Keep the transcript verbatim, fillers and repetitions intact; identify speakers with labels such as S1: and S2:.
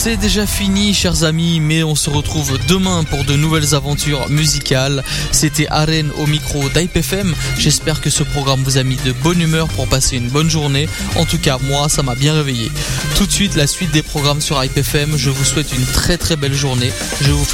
S1: C'est déjà fini, chers amis, mais on se retrouve demain pour de nouvelles aventures musicales. C'était Aren au micro d'Hype F M. J'espère que ce programme vous a mis de bonne humeur pour passer une bonne journée. En tout cas, moi, ça m'a bien réveillé. Tout de suite, la suite des programmes sur Hype F M. Je vous souhaite une très très belle journée. Je vous